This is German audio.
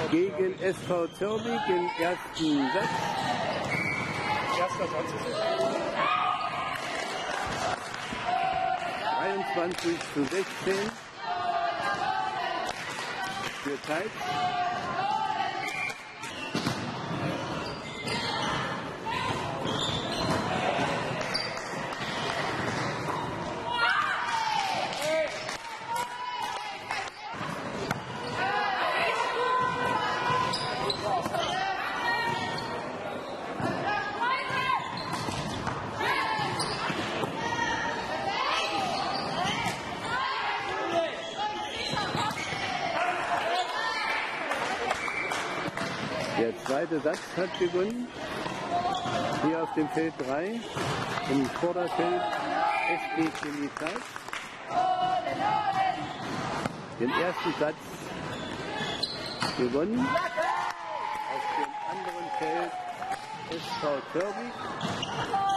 gegen SV Zürich im ersten Satz. Erster Satz ist 23:16 für Zeit. Der zweite Satz hat begonnen. Hier auf dem Feld 3, im Vorderfeld SG Chemie Zeit. Den ersten Satz gewonnen. Auf dem anderen Feld SV Zürich.